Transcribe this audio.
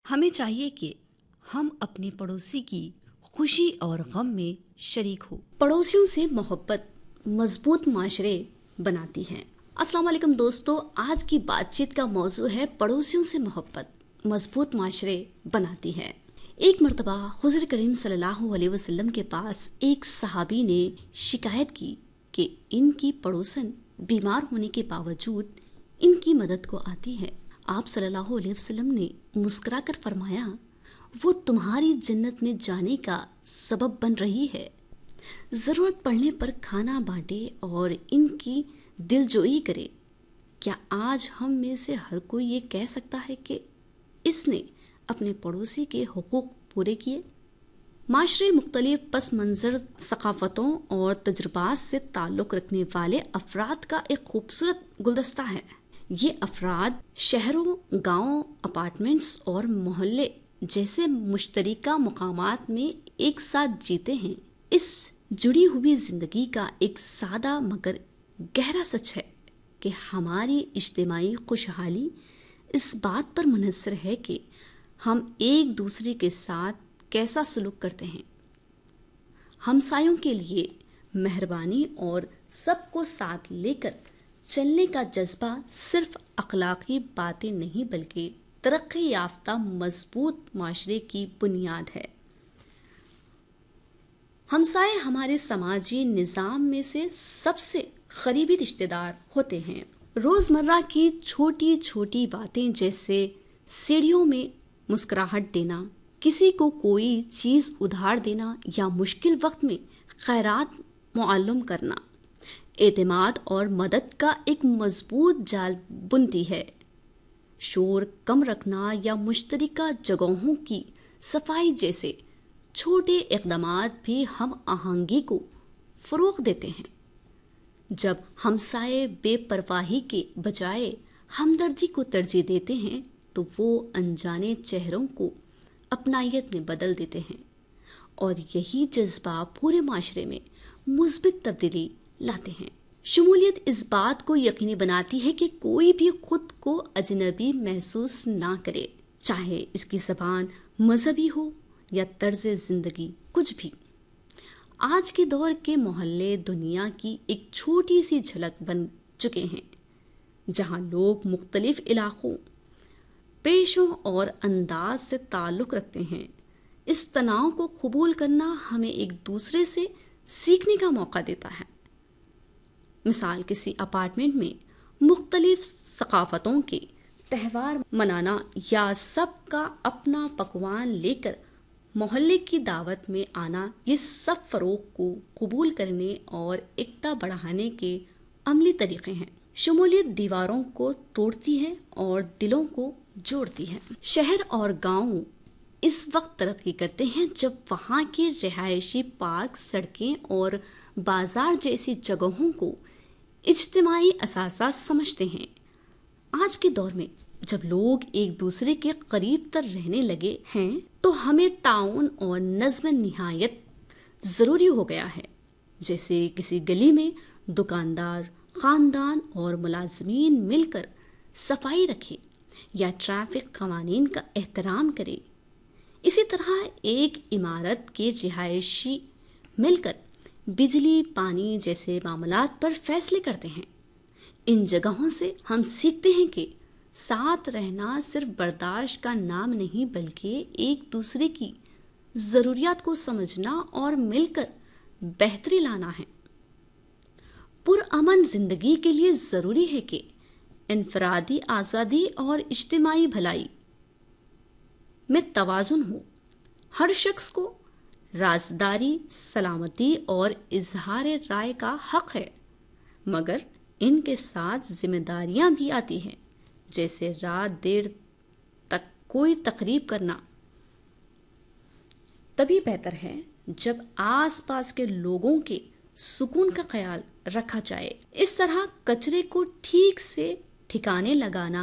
ہمیں چاہیے کہ ہم اپنے پڑوسی کی خوشی اور غم میں شریک ہو۔ پڑوسیوں سے محبت مضبوط معاشرے بناتی ہے۔ السلام علیکم دوستو، آج کی بات چیت کا موضوع ہے پڑوسیوں سے محبت مضبوط معاشرے بناتی ہے۔ ایک مرتبہ حضور کریم صلی اللہ علیہ وسلم کے پاس ایک صحابی نے شکایت کی کہ ان کی پڑوسن بیمار ہونے کے باوجود ان کی مدد کو آتی ہے۔ آپ صلی اللہ علیہ وسلم نے مسکرا کر فرمایا، وہ تمہاری جنت میں جانے کا سبب بن رہی ہے۔ ضرورت پڑنے پر کھانا بانٹے اور ان کی دلجوئی کرے۔ کیا آج ہم میں سے ہر کوئی یہ کہہ سکتا ہے کہ اس نے اپنے پڑوسی کے حقوق پورے کیے؟ معاشرے مختلف پس منظر، ثقافتوں اور تجربات سے تعلق رکھنے والے افراد کا ایک خوبصورت گلدستہ ہے۔ یہ افراد شہروں، گاؤں، اپارٹمنٹس اور محلے جیسے مشترکہ مقامات میں ایک ساتھ جیتے ہیں۔ اس جڑی ہوئی زندگی کا ایک سادہ مگر گہرا سچ ہے کہ ہماری اجتماعی خوشحالی اس بات پر منحصر ہے کہ ہم ایک دوسرے کے ساتھ کیسا سلوک کرتے ہیں۔ ہمسایوں کے لیے مہربانی اور سب کو ساتھ لے کر چلنے کا جذبہ صرف اخلاقی باتیں نہیں بلکہ ترقی یافتہ مضبوط معاشرے کی بنیاد ہے۔ ہمسائے ہمارے سماجی نظام میں سے سب سے قریبی رشتہ دار ہوتے ہیں۔ روزمرہ کی چھوٹی چھوٹی باتیں جیسے سیڑھیوں میں مسکراہٹ دینا، کسی کو کوئی چیز ادھار دینا یا مشکل وقت میں خیرات معلوم کرنا، اعتماد اور مدد کا ایک مضبوط جال بنتی ہے۔ شور کم رکھنا یا مشترکہ جگہوں کی صفائی جیسے چھوٹے اقدامات بھی ہم آہنگی کو فروغ دیتے ہیں۔ جب ہمسائے بے پرواہی کے بجائے ہمدردی کو ترجیح دیتے ہیں تو وہ انجانے چہروں کو اپنائیت میں بدل دیتے ہیں، اور یہی جذبہ پورے معاشرے میں مثبت تبدیلی لاتے ہیں۔ شمولیت اس بات کو یقینی بناتی ہے کہ کوئی بھی خود کو اجنبی محسوس نہ کرے، چاہے اس کی زبان مذہبی ہو یا طرز زندگی کچھ بھی۔ آج کے دور کے محلے دنیا کی ایک چھوٹی سی جھلک بن چکے ہیں، جہاں لوگ مختلف علاقوں، پیشوں اور انداز سے تعلق رکھتے ہیں۔ اس تنوع کو قبول کرنا ہمیں ایک دوسرے سے سیکھنے کا موقع دیتا ہے۔ مثال، کسی اپارٹمنٹ میں مختلف ثقافتوں کے تہوار منانا یا سب کا اپنا پکوان لے کر محلے کی دعوت میں آنا، یہ سب فروغ کو قبول کرنے اور ایکتا بڑھانے کے عملی طریقے ہیں۔ شمولیت دیواروں کو توڑتی ہے اور دلوں کو جوڑتی ہے۔ شہر اور گاؤں اس وقت ترقی کرتے ہیں جب وہاں کے رہائشی پارک، سڑکیں اور بازار جیسی جگہوں کو اجتماعی اثاثہ سمجھتے ہیں۔ آج کے دور میں جب لوگ ایک دوسرے کے قریب تر رہنے لگے ہیں تو ہمیں تعاون اور نظم نہایت ضروری ہو گیا ہے۔ جیسے کسی گلی میں دکاندار، خاندان اور ملازمین مل کر صفائی رکھے یا ٹریفک قوانین کا احترام کرے، اسی طرح ایک عمارت کے رہائشی مل کر بجلی، پانی جیسے معاملات پر فیصلے کرتے ہیں۔ ان جگہوں سے ہم سیکھتے ہیں کہ ساتھ رہنا صرف برداشت کا نام نہیں بلکہ ایک دوسرے کی ضروریات کو سمجھنا اور مل کر بہتری لانا ہے۔ پرامن زندگی کے لیے ضروری ہے کہ انفرادی آزادی اور اجتماعی بھلائی میں توازن ہو۔ ہر شخص کو رازداری، سلامتی اور اظہار رائے کا حق ہے، مگر ان کے ساتھ ذمہ داریاں بھی آتی ہیں، جیسے رات دیر تک کوئی تقریب کرنا تبھی بہتر ہے جب آس پاس کے لوگوں کے سکون کا خیال رکھا جائے۔ اس طرح کچرے کو ٹھیک سے ٹھکانے لگانا